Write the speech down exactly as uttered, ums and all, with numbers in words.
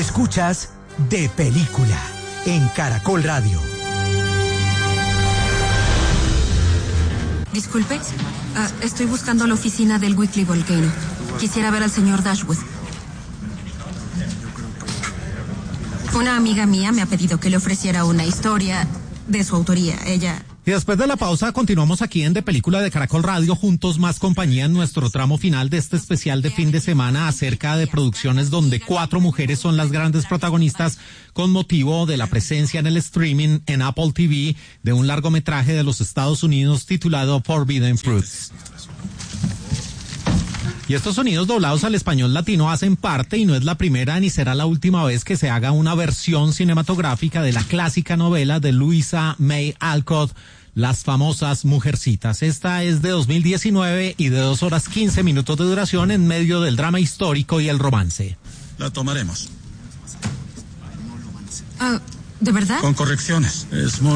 Escuchas De Película en Caracol Radio. Disculpe, uh, estoy buscando la oficina del Weekly Volcano. Quisiera ver al señor Dashwood. Una amiga mía me ha pedido que le ofreciera una historia de su autoría. Ella... Y después de la pausa continuamos aquí en De Película de Caracol Radio, juntos más compañía en nuestro tramo final de este especial de fin de semana acerca de producciones donde cuatro mujeres son las grandes protagonistas con motivo de la presencia en el streaming en Apple T V de un largometraje de los Estados Unidos titulado Forbidden Fruits. Y estos sonidos doblados al español latino hacen parte, y no es la primera ni será la última vez que se haga una versión cinematográfica de la clásica novela de Louisa May Alcott, Las famosas Mujercitas. Esta es de dos mil diecinueve y de dos horas quince minutos de duración en medio del drama histórico y el romance. La tomaremos. Uh, ¿De verdad? Con correcciones. Es muy